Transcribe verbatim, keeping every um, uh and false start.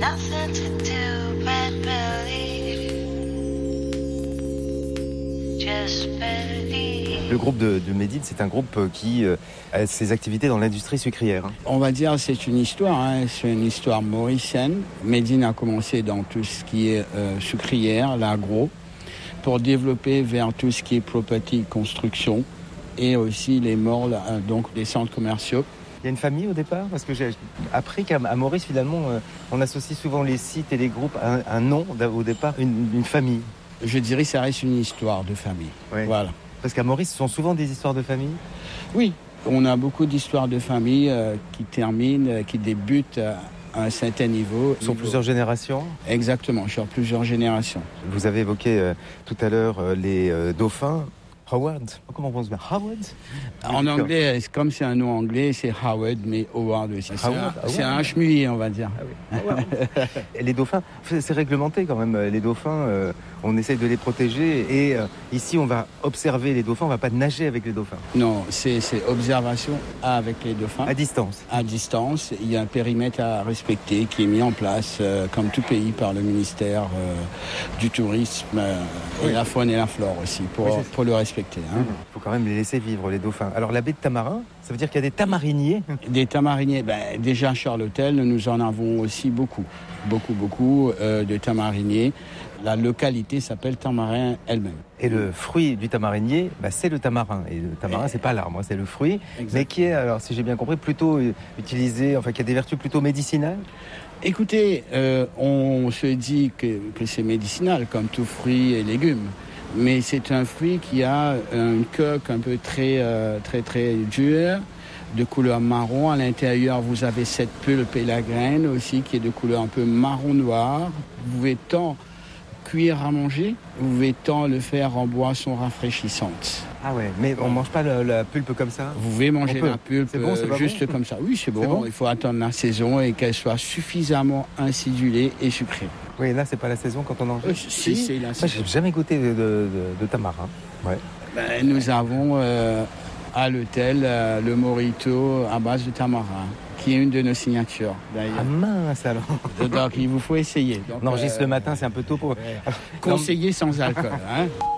nothing to do but believe. Just believe. Le groupe de, de Médine, c'est un groupe qui euh, a ses activités dans l'industrie sucrière. On va dire c'est une histoire, hein. C'est une histoire mauricienne. Médine a commencé dans tout ce qui est euh, sucrière, l'agro, pour développer vers tout ce qui est property, construction, et aussi les malls, euh, donc les centres commerciaux. Il y a une famille au départ, parce que j'ai appris qu'à Maurice, finalement, euh, on associe souvent les sites et les groupes à un, un nom, au départ, une, une famille. Je dirais que ça reste une histoire de famille. Oui. Voilà. Parce qu'à Maurice, ce sont souvent des histoires de famille. Oui, on a beaucoup d'histoires de famille euh, qui terminent, euh, qui débutent euh, à un certain niveau. Sur plusieurs générations. Exactement, sur plusieurs générations. Vous avez évoqué euh, tout à l'heure euh, les euh, dauphins. Howard, comment on pense bien Howard. En anglais, comme c'est un nom anglais, c'est Howard, mais Howard aussi. C'est Howard, un, c'est un chemulier, on va dire. Ah oui. Et les dauphins, c'est réglementé quand même. Les dauphins, euh, on essaye de les protéger. Et euh, ici, on va observer les dauphins, on ne va pas nager avec les dauphins. Non, c'est, c'est observation avec les dauphins. À distance. À distance. Il y a un périmètre à respecter qui est mis en place, euh, comme tout pays, par le ministère euh, du Tourisme euh, oui. et la faune et la flore aussi, pour, oui, pour le respecter. Il hein. faut quand même les laisser vivre, les dauphins. Alors la baie de Tamarin, ça veut dire qu'il y a des tamariniers. Des tamariniers, ben, déjà à Charlotel, nous en avons aussi beaucoup. Beaucoup, beaucoup euh, de tamariniers. La localité s'appelle Tamarin elle-même. Et le fruit du tamarinier, bah, c'est le tamarin. Et le tamarin, c'est pas l'arbre, c'est le fruit. Exactement. Mais qui est, alors si j'ai bien compris, plutôt utilisé, enfin qui a des vertus plutôt médicinales. Écoutez, euh, on se dit que, que c'est médicinal, comme tout fruit et légumes. Mais c'est un fruit qui a une coque un peu très, euh, très, très dure, de couleur marron. À l'intérieur, vous avez cette pulpe et la graine aussi qui est de couleur un peu marron-noir. Vous pouvez tant cuire à manger, vous pouvez tant le faire en boisson rafraîchissante. Ah ouais, mais on ne mange pas la, la pulpe comme ça? Vous pouvez manger la pulpe c'est bon, c'est pas juste bon comme ça. Oui, c'est bon. c'est bon. Il faut attendre la saison et qu'elle soit suffisamment acidulée et sucrée. Oui, là, c'est pas la saison quand on en euh, Si, c'est la saison. Moi, j'ai jamais goûté de, de, de, de tamarin. Ouais. Ben, nous avons euh, à l'hôtel euh, le mojito à base de tamarin, qui est une de nos signatures, d'ailleurs. Ah mince, alors. Donc, il vous faut essayer. Donc, non, juste euh, le matin, c'est un peu tôt pour... Conseiller sans alcool, hein.